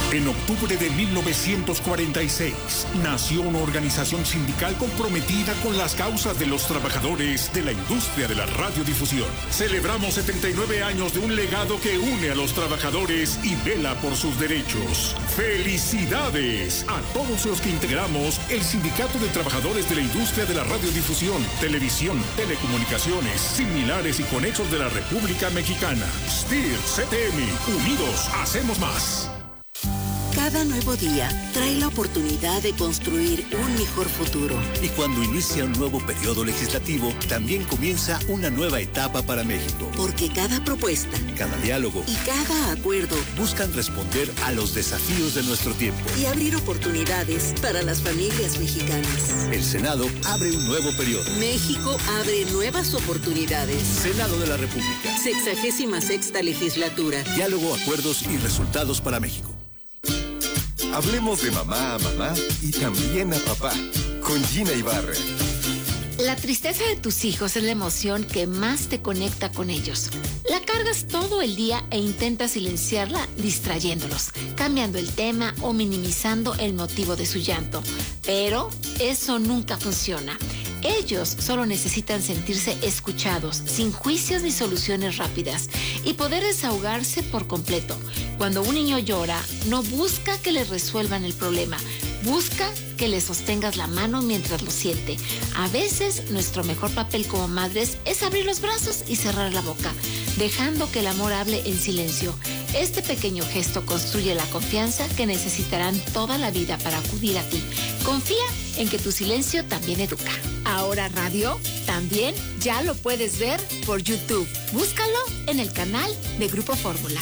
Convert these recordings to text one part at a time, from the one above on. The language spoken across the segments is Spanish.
En octubre de 1946, nació una organización sindical comprometida con las causas de los trabajadores de la industria de la radiodifusión. Celebramos 79 años de un legado que une a los trabajadores y vela por sus derechos. ¡Felicidades a todos los que integramos el Sindicato de Trabajadores de la Industria de la Radiodifusión, Televisión, Telecomunicaciones, similares y conexos de la República Mexicana! STIR, CTM, unidos hacemos más. Cada nuevo día trae la oportunidad de construir un mejor futuro. Y cuando inicia un nuevo periodo legislativo, también comienza una nueva etapa para México. Porque cada propuesta, cada diálogo y cada acuerdo buscan responder a los desafíos de nuestro tiempo y abrir oportunidades para las familias mexicanas. El Senado abre un nuevo periodo. México abre nuevas oportunidades. Senado de la República. 66ª legislatura. Diálogo, acuerdos y resultados para México. Hablemos de mamá a mamá y también a papá, con Gina Ibarra. La tristeza de tus hijos es la emoción que más te conecta con ellos. La cargas todo el día e intentas silenciarla distrayéndolos, cambiando el tema o minimizando el motivo de su llanto. Pero eso nunca funciona. Ellos solo necesitan sentirse escuchados, sin juicios ni soluciones rápidas, y poder desahogarse por completo. Cuando un niño llora, no busca que le resuelvan el problema, busca que le sostengas la mano mientras lo siente. A veces, nuestro mejor papel como madres es abrir los brazos y cerrar la boca, dejando que el amor hable en silencio. Este pequeño gesto construye la confianza que necesitarán toda la vida para acudir a ti. Confía en que tu silencio también educa. Ahora Radio también ya lo puedes ver por YouTube. Búscalo en el canal de Grupo Fórmula.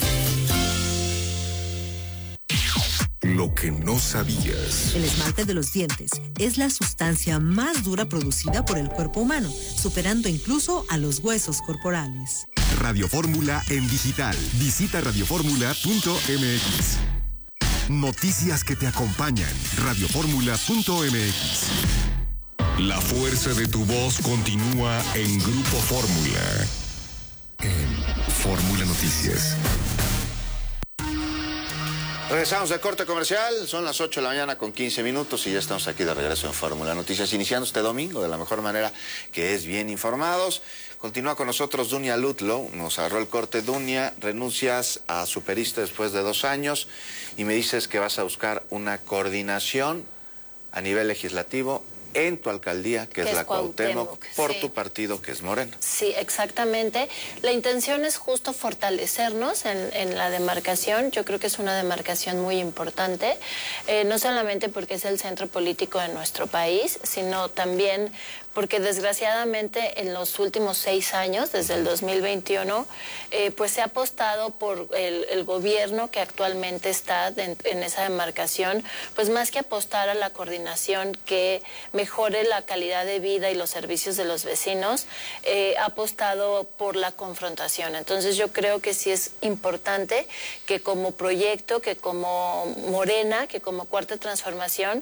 Lo que no sabías. El esmalte de los dientes es la sustancia más dura producida por el cuerpo humano, superando incluso a los huesos corporales. Radio Fórmula en digital. Visita radioformula.mx. Noticias que te acompañan. radioformula.mx. La fuerza de tu voz continúa en Grupo Fórmula. En Fórmula Noticias. Regresamos de corte comercial, son las 8 de la mañana con 15 minutos y ya estamos aquí de regreso en Fórmula Noticias, iniciando este domingo de la mejor manera, que es bien informados. Continúa con nosotros Dunia Lutlow, nos agarró el corte. Dunia, renuncias a Superiste después de 2 años y me dices que vas a buscar una coordinación a nivel legislativo en tu alcaldía, que es la Cuauhtémoc, por tu partido, que es Morena. Sí, exactamente. La intención es justo fortalecernos en la demarcación. Yo creo que es una demarcación muy importante, no solamente porque es el centro político de nuestro país, sino también porque desgraciadamente en los últimos 6 años, desde el 2021, pues se ha apostado por el gobierno que actualmente está en esa demarcación, pues más que apostar a la coordinación que mejore la calidad de vida y los servicios de los vecinos, ha apostado por la confrontación. Entonces yo creo que sí es importante que como proyecto, que como Morena, que como Cuarta Transformación,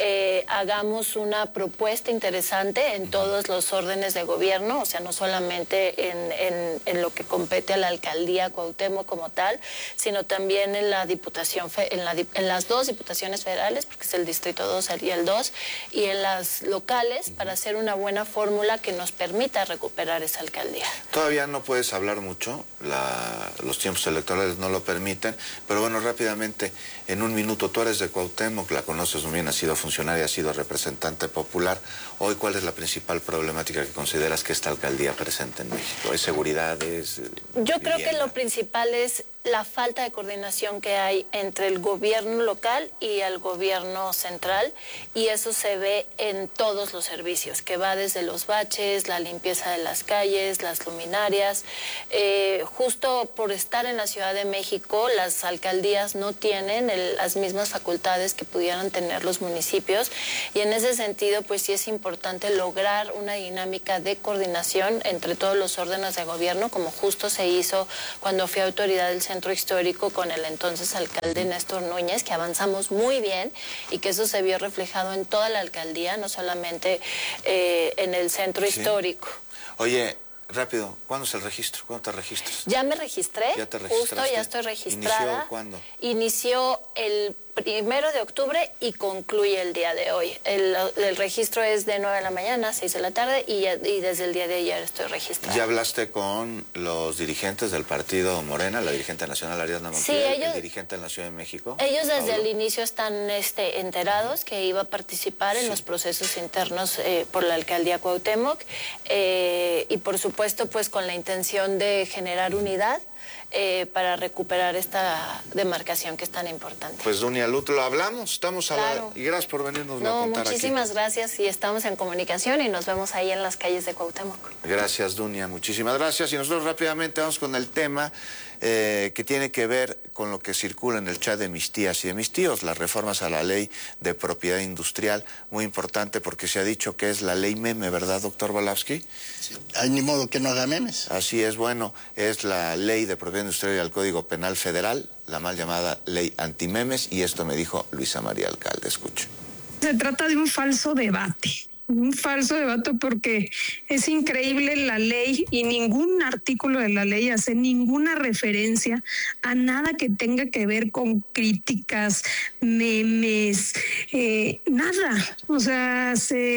hagamos una propuesta interesante en todos los órdenes de gobierno, o sea, no solamente en lo que compete a la alcaldía Cuauhtémoc como tal, sino también en la diputación, en las 2 diputaciones federales, porque es el distrito 2 y el 2, y en las locales, para hacer una buena fórmula que nos permita recuperar esa alcaldía. Todavía no puedes hablar mucho, los tiempos electorales no lo permiten, pero bueno, rápidamente, en un minuto, tú eres de Cuauhtémoc, la conoces muy bien, has sido funcionaria, has sido representante popular. Hoy, ¿cuál es la principal problemática que consideras que esta alcaldía presenta en México? ¿Es seguridad? Yo creo que lo principal es la falta de coordinación que hay entre el gobierno local y el gobierno central, y eso se ve en todos los servicios, que va desde los baches, la limpieza de las calles, las luminarias. Justo por estar en la Ciudad de México, las alcaldías no tienen las mismas facultades que pudieran tener los municipios, y en ese sentido pues sí es importante lograr una dinámica de coordinación entre todos los órdenes de gobierno, como justo se hizo cuando fui autoridad del Centro Histórico con el entonces alcalde Néstor Núñez, que avanzamos muy bien y que eso se vio reflejado en toda la alcaldía, no solamente en el Centro Histórico. Oye, Rápido, ¿cuándo es el registro? ¿Cuándo te registras? Ya me registré. ¿Ya te registraste? Justo, ya estoy registrada. ¿Inició cuándo? Inició el 1 de octubre y concluye el día de hoy. El registro es de 9 de la mañana a 6 de la tarde y desde el día de ayer estoy registrada. ¿Ya hablaste con los dirigentes del partido Morena, la dirigente nacional Ariadna Montiel, sí, el dirigente en la Ciudad de México? Ellos desde Pablo? el inicio están enterados que iba a participar en los procesos internos por la alcaldía Cuauhtémoc y por supuesto pues con la intención de generar unidad para recuperar esta demarcación que es tan importante. Pues Dunia Lut, lo hablamos, estamos claro. Y gracias por venirnos a contar muchísimas aquí. Gracias y estamos en comunicación y nos vemos ahí en las calles de Cuauhtémoc. Gracias, Dunia, muchísimas gracias. Y nosotros rápidamente vamos con el tema que tiene que ver con lo que circula en el chat de mis tías y de mis tíos, las reformas a la ley de propiedad industrial, muy importante porque se ha dicho que es la ley meme, ¿verdad, doctor Volavsky? Sí, hay ni modo que no haga memes. Así es, bueno, es la ley de propiedad industrial y al Código Penal Federal, la mal llamada ley antimemes, y esto me dijo Luisa María Alcalde, escuche. Se trata de un falso debate porque es increíble la ley y ningún artículo de la ley hace ninguna referencia a nada que tenga que ver con críticas, memes, nada. O sea,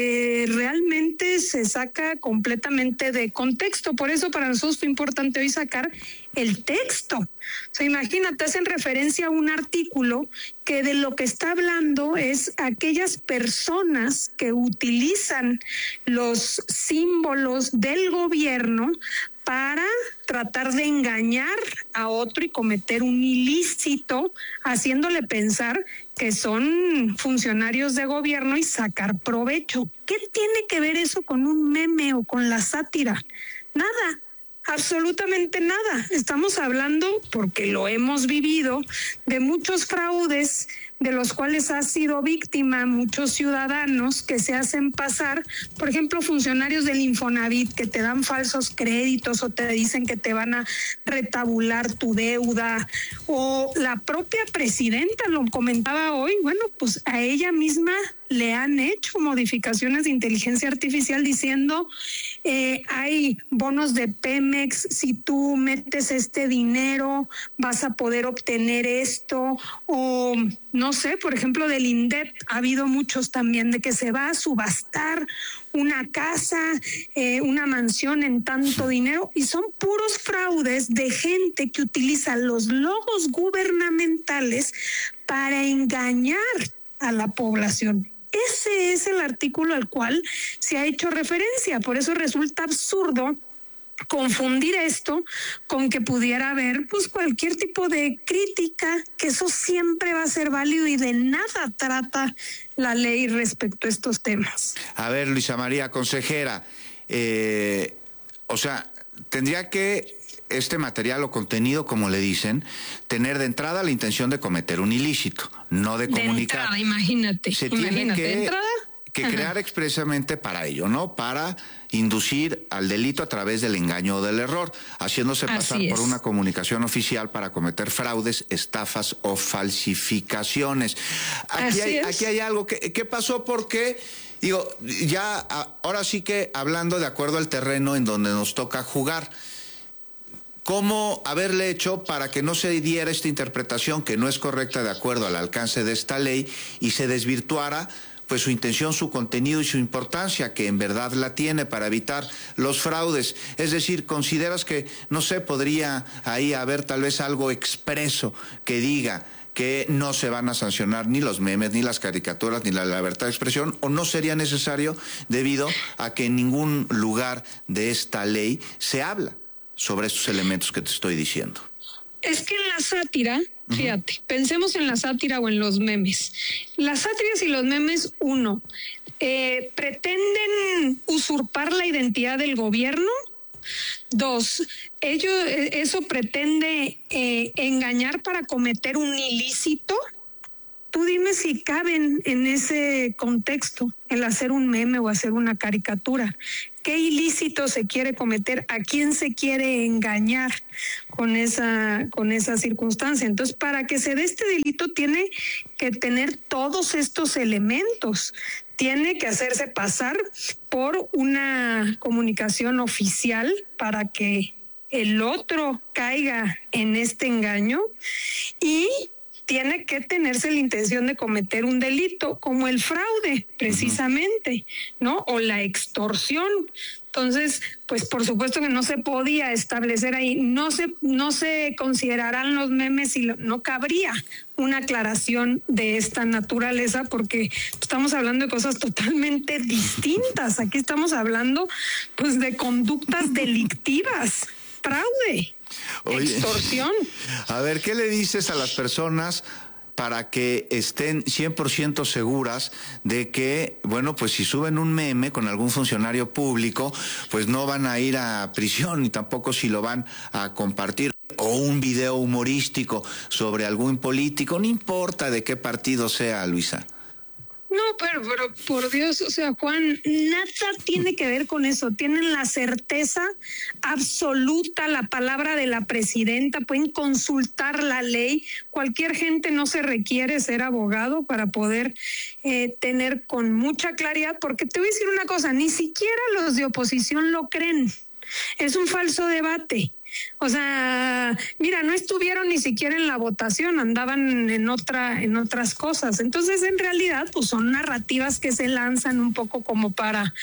realmente se saca completamente de contexto. Por eso para nosotros fue importante hoy sacar el texto. O sea, imagínate, hacen referencia a un artículo que de lo que está hablando es aquellas personas que utilizan los símbolos del gobierno para tratar de engañar a otro y cometer un ilícito, haciéndole pensar que son funcionarios de gobierno y sacar provecho. ¿Qué tiene que ver eso con un meme o con la sátira? Nada. Absolutamente nada. Estamos hablando, porque lo hemos vivido, de muchos fraudes de los cuales ha sido víctima muchos ciudadanos que se hacen pasar, por ejemplo, funcionarios del Infonavit que te dan falsos créditos o te dicen que te van a retabular tu deuda, o la propia presidenta lo comentaba hoy, bueno, pues a ella misma le han hecho modificaciones de inteligencia artificial diciendo hay bonos de Pemex, si tú metes este dinero vas a poder obtener esto, o no sé, por ejemplo del INDEP ha habido muchos también de que se va a subastar una casa, una mansión en tanto dinero, y son puros fraudes de gente que utiliza los logos gubernamentales para engañar a la población. Ese es el artículo al cual se ha hecho referencia. Por eso resulta absurdo confundir esto con que pudiera haber pues cualquier tipo de crítica, que eso siempre va a ser válido y de nada trata la ley respecto a estos temas. A ver, Luisa María, consejera, o sea, tendría que este material o contenido, como le dicen, tener de entrada la intención de cometer un ilícito, no de comunicar. De entrada, imagínate. Se tiene que crear expresamente para ello, ¿no? Para inducir al delito a través del engaño o del error, haciéndose pasar por una comunicación oficial para cometer fraudes, estafas o falsificaciones. Aquí hay algo que pasó porque, digo, ya ahora sí que hablando de acuerdo al terreno en donde nos toca jugar, ¿cómo haberle hecho para que no se diera esta interpretación que no es correcta de acuerdo al alcance de esta ley y se desvirtuara pues su intención, su contenido y su importancia, que en verdad la tiene para evitar los fraudes? Es decir, ¿consideras que, no sé, podría ahí haber tal vez algo expreso que diga que no se van a sancionar ni los memes, ni las caricaturas, ni la libertad de expresión, o no sería necesario debido a que en ningún lugar de esta ley se habla sobre estos elementos que te estoy diciendo? Es que en la sátira, fíjate, pensemos en la sátira o en los memes. Las sátiras y los memes, pretenden usurpar la identidad del gobierno. 2, eso pretende engañar para cometer un ilícito. Tú dime si caben en ese contexto el hacer un meme o hacer una caricatura. ¿Qué ilícito se quiere cometer? ¿A quién se quiere engañar con esa circunstancia? Entonces, para que se dé este delito tiene que tener todos estos elementos. tiene que hacerse pasar por una comunicación oficial para que el otro caiga en este engaño y tiene que tenerse la intención de cometer un delito como el fraude, precisamente, ¿no? O la extorsión. Entonces, pues por supuesto que no se podía establecer ahí, no se considerarán los memes y no cabría una aclaración de esta naturaleza porque estamos hablando de cosas totalmente distintas. Aquí estamos hablando pues de conductas delictivas, fraude. Oye, extorsión. A ver, ¿qué le dices a las personas para que estén 100% seguras de que, bueno, pues si suben un meme con algún funcionario público, pues no van a ir a prisión, ni tampoco si lo van a compartir, o un video humorístico sobre algún político, no importa de qué partido sea, Luisa? No, pero por Dios, o sea, Juan, nada tiene que ver con eso. Tienen la certeza absoluta, la palabra de la presidenta, pueden consultar la ley. Cualquier gente, no se requiere ser abogado para poder tener con mucha claridad, porque te voy a decir una cosa, ni siquiera los de oposición lo creen. Es un falso debate. O sea, mira, no estuvieron ni siquiera en la votación, andaban en otras cosas. Entonces, en realidad, pues son narrativas que se lanzan un poco como para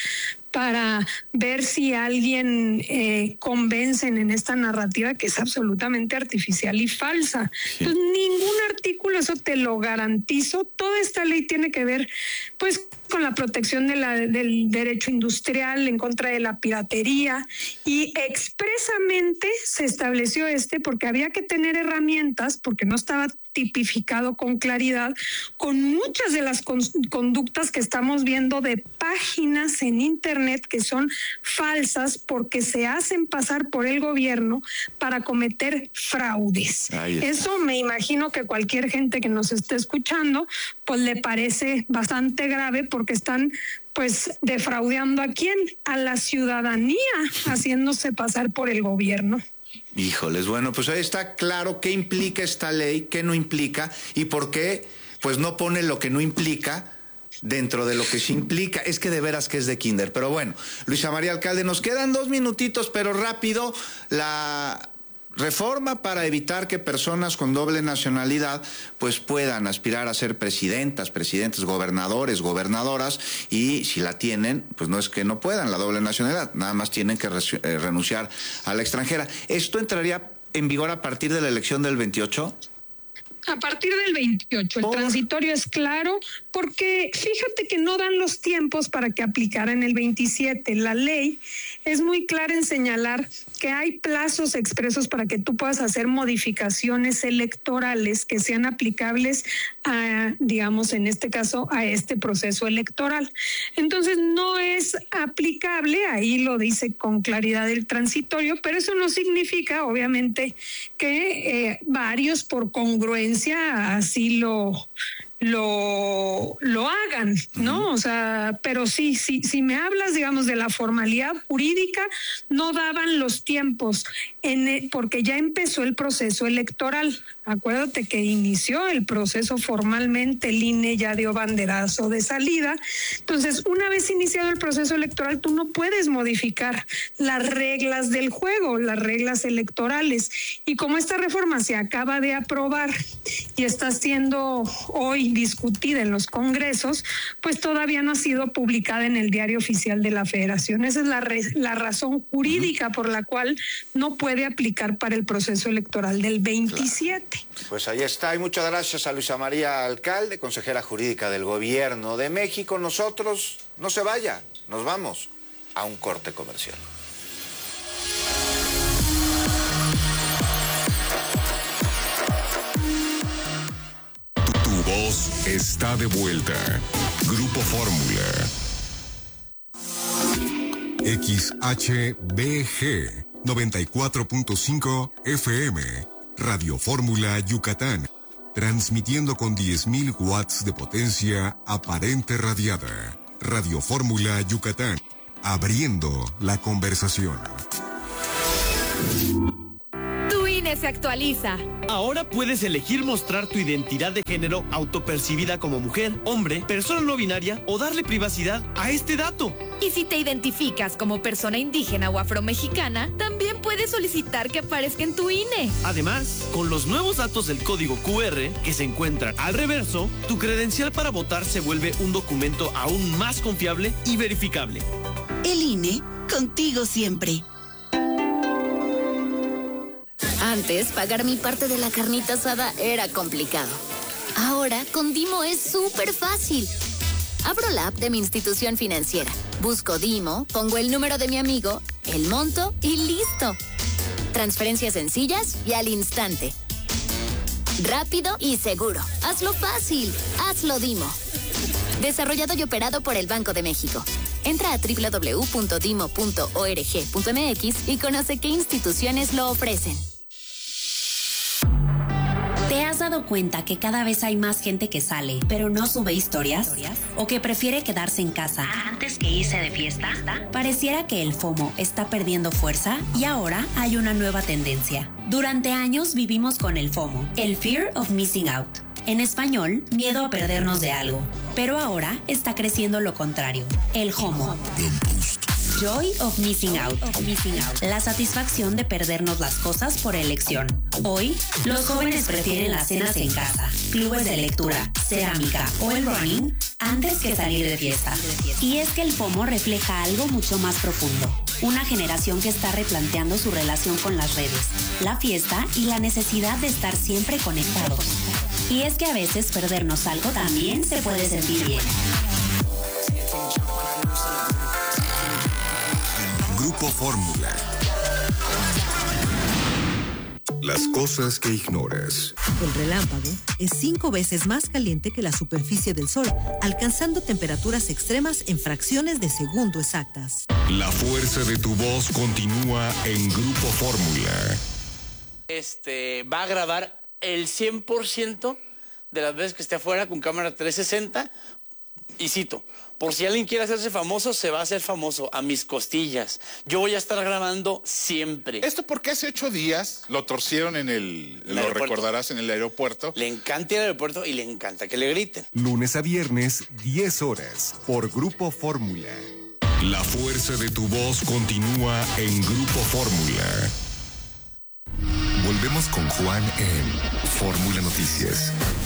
ver si alguien convencen en esta narrativa que es absolutamente artificial y falsa. Sí. Entonces, ningún artículo, eso te lo garantizo. Toda esta ley tiene que ver, pues, con la protección del derecho industrial, en contra de la piratería, y expresamente se estableció porque había que tener herramientas, porque no estaba tipificado con claridad, con muchas de las conductas que estamos viendo de páginas en internet que son falsas porque se hacen pasar por el gobierno para cometer fraudes. Eso me imagino que cualquier gente que nos esté escuchando pues le parece bastante grave porque están pues defraudando ¿a quién? A la ciudadanía, haciéndose pasar por el gobierno. Híjoles, bueno, pues ahí está claro qué implica esta ley, qué no implica y por qué pues no pone lo que no implica dentro de lo que sí implica. Es que de veras que es de kinder. Pero bueno, Luisa María Alcalde, nos quedan 2 minutitos, pero rápido. La reforma para evitar que personas con doble nacionalidad pues puedan aspirar a ser presidentas, presidentes, gobernadores, gobernadoras, y si la tienen, pues no es que no puedan la doble nacionalidad, nada más tienen que renunciar a la extranjera. ¿Esto entraría en vigor a partir de la elección del 28? A partir del 28, el transitorio es claro, porque fíjate que no dan los tiempos para que aplicara en el 27. La ley es muy clara en señalar que hay plazos expresos para que tú puedas hacer modificaciones electorales que sean aplicables a, digamos, en este caso, a este proceso electoral. Entonces, no es aplicable, ahí lo dice con claridad el transitorio, pero eso no significa, obviamente, que varios por congruencia así lo hagan, ¿no? O sea, pero sí, si me hablas, digamos, de la formalidad jurídica, no daban los tiempos porque ya empezó el proceso electoral. Acuérdate que inició el proceso formalmente, el INE ya dio banderazo de salida. Entonces, una vez iniciado el proceso electoral, tú no puedes modificar las reglas del juego, las reglas electorales. Y como esta reforma se acaba de aprobar y está siendo hoy discutida en los congresos, pues todavía no ha sido publicada en el Diario Oficial de la Federación. Esa es la razón jurídica por la cual no puede aplicar para el proceso electoral del 27. Claro. Pues ahí está, y muchas gracias a Luisa María Alcalde, consejera jurídica del Gobierno de México. Nosotros, no se vaya, nos vamos a un corte comercial. Tu voz está de vuelta. Grupo Fórmula. XHBG 94.5 FM. Radio Fórmula Yucatán. Transmitiendo con 10.000 watts de potencia aparente radiada. Radio Fórmula Yucatán. Abriendo la conversación. Tu INE INE se actualiza. Ahora puedes elegir mostrar tu identidad de género autopercibida como mujer, hombre, persona no binaria o darle privacidad a este dato. Y si te identificas como persona indígena o afromexicana, también puedes solicitar que aparezca en tu INE. Además, con los nuevos datos del código QR que se encuentran al reverso, tu credencial para votar se vuelve un documento aún más confiable y verificable. El INE, contigo siempre. Antes, pagar mi parte de la carnita asada era complicado. Ahora, con Dimo es súper fácil. Abro la app de mi institución financiera, busco Dimo, pongo el número de mi amigo, el monto y listo. Transferencias sencillas y al instante. Rápido y seguro. Hazlo fácil. Hazlo Dimo. Desarrollado y operado por el Banco de México. Entra a www.dimo.org.mx y conoce qué instituciones lo ofrecen. ¿Te has dado cuenta que cada vez hay más gente que sale, pero no sube historias? ¿O que prefiere quedarse en casa antes que irse de fiesta? Pareciera que el FOMO está perdiendo fuerza y ahora hay una nueva tendencia. Durante años vivimos con el FOMO, el Fear of Missing Out. En español, miedo a perdernos de algo. Pero ahora está creciendo lo contrario, el JOMO. Joy of Missing Out. La satisfacción de perdernos las cosas por elección. Hoy, los jóvenes prefieren las cenas en casa, clubes de lectura, cerámica o el running antes que salir de fiesta. Y es que el FOMO refleja algo mucho más profundo. Una generación que está replanteando su relación con las redes, la fiesta y la necesidad de estar siempre conectados. Y es que a veces perdernos algo también se puede sentir bien. Grupo Fórmula. Las cosas que ignoras. El relámpago es 5 veces más caliente que la superficie del Sol, alcanzando temperaturas extremas en fracciones de segundo exactas. La fuerza de tu voz continúa en Grupo Fórmula. Va a grabar el 100% de las veces que esté afuera con cámara 360 y cito, por si alguien quiere hacerse famoso, se va a hacer famoso a mis costillas. Yo voy a estar grabando siempre. Esto porque hace 8 días lo torcieron lo recordarás, en el aeropuerto. Le encanta ir al aeropuerto y le encanta que le griten. Lunes a viernes, 10 horas, por Grupo Fórmula. La fuerza de tu voz continúa en Grupo Fórmula. Volvemos con Juan en Fórmula Noticias.